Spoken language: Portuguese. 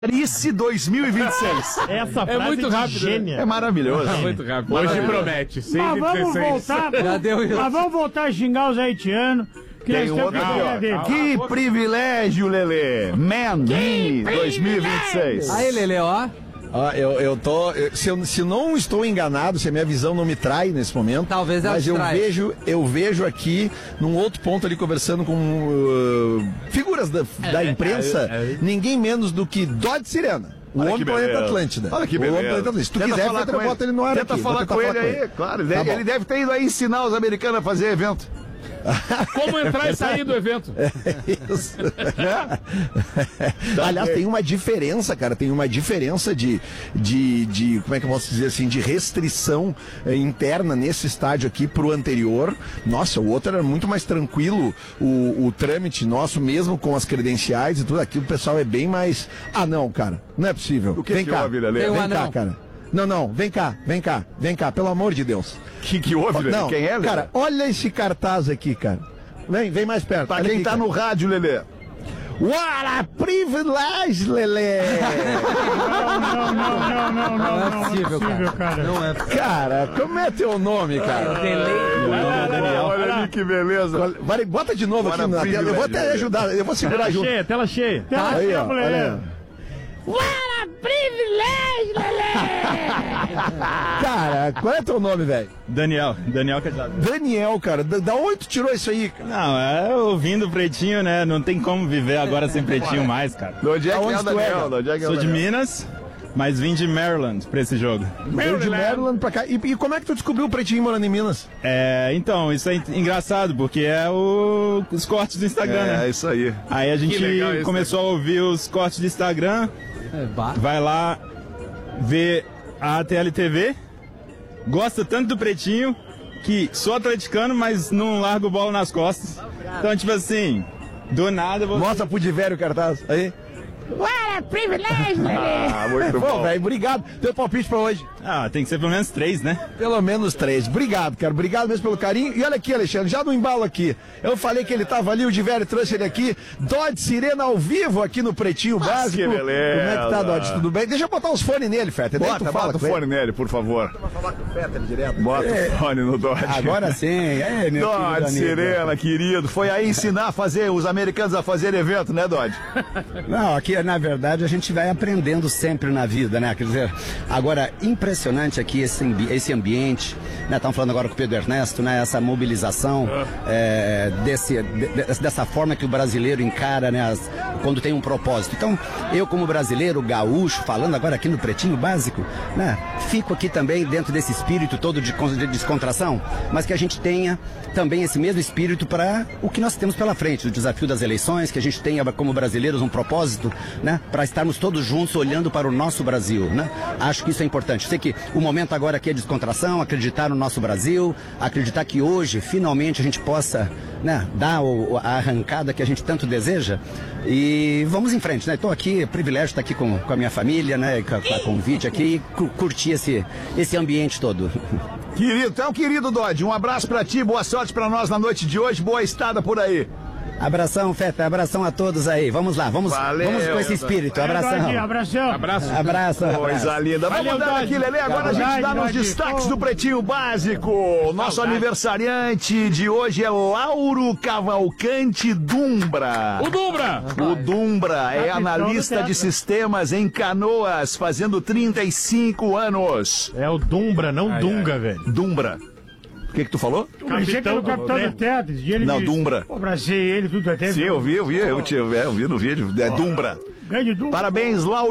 Arice 2026. Essa frase muito rápido, gênia. É maravilhoso. É muito rápido. Hoje promete. 6 Mas e vamos 16. voltar, Já deu isso. mas vamos voltar a xingar os haitianos. Que Tem nós um temos outro que aqui, ganhar dele. ó. Que privilégio, Lelê. Man, 2026. Aí, Lele, ó. Eu tô. Se eu não estou enganado, se a minha visão não me trai nesse momento. Talvez ela mas te traia. eu vejo aqui, num outro ponto ali, conversando com figuras da imprensa, ninguém menos do que Dodge Sirena. O Olha homem que do planeta beleza. Atlântida. Olha que O homem do beleza. planeta Atlântida. Se tu Tenta quiser, falar eu com boto ele no ar Tenta aqui. falar Vou tentar com ele aí, claro. Ele deve ter ido aí ensinar os americanos a fazer evento. Como entrar e sair do evento? Isso. Aliás, tem uma diferença, cara. Tem uma diferença de como é que eu posso dizer assim, de restrição interna nesse estádio aqui pro anterior. Nossa, o outro era muito mais tranquilo, o trâmite nosso, mesmo com as credenciais e tudo. Aqui o pessoal é bem mais. Ah, não, cara. Não é possível. O que vem que cá. houve, Lelê? Tem um Vem cá, anão. cara. Não, vem cá, pelo amor de Deus. Que houve, Lelê? Não, Quem é, Lelê? cara, olha esse cartaz aqui, cara. Vem mais perto. Pra Olha quem aqui, tá cara. no rádio, Lelê. What a privilege, Lelê! Não é possível, cara. Não é. Cara, como é teu nome, cara? Olha ali que beleza. Vai, bota de novo What aqui a na tela. Eu vou até privilege, ajudar, eu vou segurar junto. Tela cheia. Aí, ó, olha aí. Cara, qual é teu nome, velho? Daniel Cajado. Daniel, cara. Da onde tu tirou isso aí, cara? Não, ouvindo o Pretinho, né? Não tem como viver agora sem Pretinho mais, cara. De onde é que Aonde é o tu é, Daniel? cara? De onde é que é o Sou de Daniel? Minas, mas vim de Maryland pra esse jogo. Veio de Maryland pra cá. E como é que tu descobriu o Pretinho morando em Minas? Então, isso é engraçado, porque é os cortes do Instagram, né? É, isso aí. Aí a gente legal isso, começou a ouvir os cortes do Instagram, vai lá ver a ATL-TV, gosta tanto do Pretinho, que sou atleticano, mas não largo bola nas costas. Então, tipo assim, do nada... Mostra pro Divério o cartaz. Aí. Ah, muito Pô, bom. velho, obrigado. Teu palpite pra hoje? tem que ser pelo menos 3, né? Pelo menos 3. Obrigado, cara. Obrigado mesmo pelo carinho. E olha aqui, Alexandre, já no embalo aqui. Eu falei que ele tava ali, o Divério trouxe ele aqui. Dodge Sirena ao vivo aqui no Pretinho Básico. que beleza. Como é que tá, Dodge? Tudo bem? Deixa eu botar os fones nele, Feta. Daí tu Bota o com ele. fone nele, por favor. Vou falar com o Feta direto. Bota o fone no Dodge. Agora sim. É, meu Dodge querido amigo. Sirena, querido. Foi aí ensinar a fazer os americanos a fazer evento, né, Dodge? Não, aqui na verdade a gente vai aprendendo sempre na vida, né? Quer dizer, agora, impressionante aqui esse ambiente, né? Estamos falando agora com o Pedro Ernesto, né? Essa mobilização, dessa forma que o brasileiro encara, né? Quando tem um propósito. Então, eu como brasileiro, gaúcho, falando agora aqui no Pretinho Básico, né? Fico aqui também dentro desse espírito todo de descontração, mas que a gente tenha também esse mesmo espírito para o que nós temos pela frente, o desafio das eleições, que a gente tenha como brasileiros um propósito, né? Para estarmos todos juntos olhando para o nosso Brasil, né? Acho que isso é importante. Sei que o momento agora aqui é descontração, acreditar no nosso Brasil, acreditar que hoje, finalmente, a gente possa, né, dar a arrancada que a gente tanto deseja e vamos em frente, né? Estou aqui, privilégio estar aqui com a minha família, né? Com a convite aqui e curtir esse ambiente todo. Querido, então, querido Dodge, um abraço pra ti, boa sorte pra nós na noite de hoje, boa estada por aí. Abração, Feta, abração a todos aí. Vamos lá, vamos com esse espírito. Abração. Abraço. Coisa linda. Vamos dar aqui, Lelê. Agora a gente dá nos destaques do Pretinho Básico. Nosso aniversariante de hoje é Lauro Cavalcante Dumbra. O Dumbra! O Dumbra é analista de sistemas em Canoas, fazendo 35 anos. É o Dumbra, não Dunga, velho. Dumbra. O que tu falou? Eu achei que era o capitão do teatro. Não, Dumbra. Eu abracei ele, tudo até. Sim, eu vi no vídeo. É Dumbra. Grande Dumbra. Parabéns, Lauro.